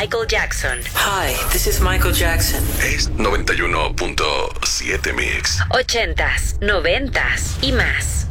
Michael Jackson. Hi, this is Michael Jackson. Es 91.7 Mix. 80s, 90s y más.